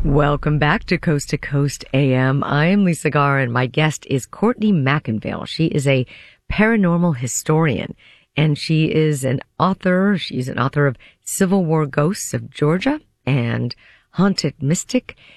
Welcome back to Coast AM. I am Lisa Garr, and my guest is Courtney McInvale. She is a paranormal historian, and she is an author. She's an author of Civil War Ghosts of Georgia and Haunted Mystic.